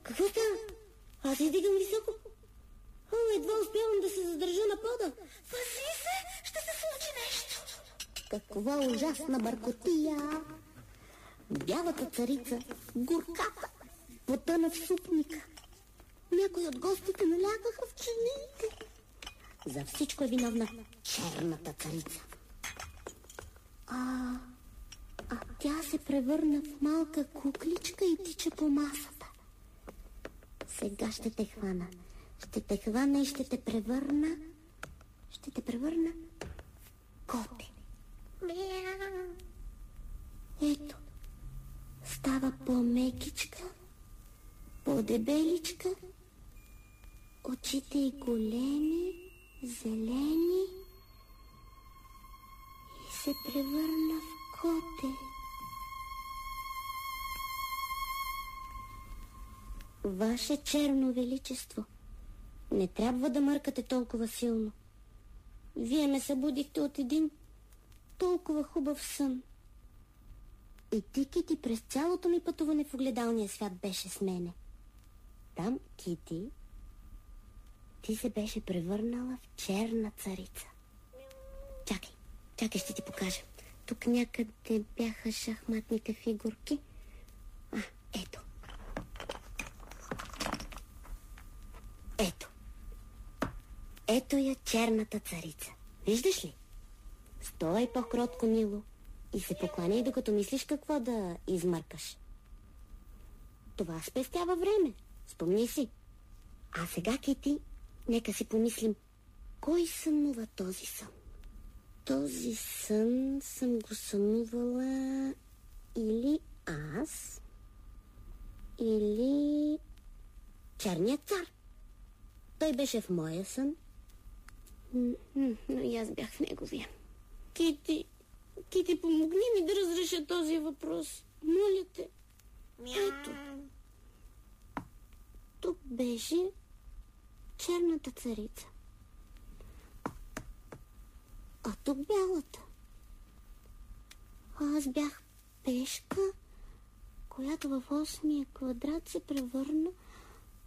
Какво става? Аз издигам високо. Едва успявам да се задържа на пода. Пази се, ще се случи нещо. Каква ужасна бъркотия! Бялата царица, горката, потъна в супника. Някои от гостите налягаха в чиниите. За всичко е виновна черната царица. А тя се превърна в малка кукличка и тича по масата. Сега ще те хвана. Ще те хвана и ще те превърна в коте. Ето, става по-мекичка, по-дебеличка, очите й големи, зелени и се превърна в коте. Ваше черно величество, не трябва да мъркате толкова силно. Вие ме събудихте от един толкова хубав сън. И Кити през цялото ми пътуване в огледалния свят беше с мене. Там, Кити, ти се беше превърнала в черна царица. Чакай, ще ти покажа. Тук някъде бяха шахматните фигурки. Ето. Ето я черната царица. Виждаш ли? Стой по-кротко, мило, и се покланяй, докато мислиш какво да измъркаш. Това спестява време. Спомни си. А сега, Кити, нека си помислим, кой сънува този сън? Този сън съм го сънувала или аз, или черният цар. Той беше в моя сън, но и аз бях в неговия. Кити, помогни ми да разреша този въпрос. Моля те. Ето. Тук беше черната царица. А тук бялата. Аз бях пешка, която в 8-я квадрат се превърна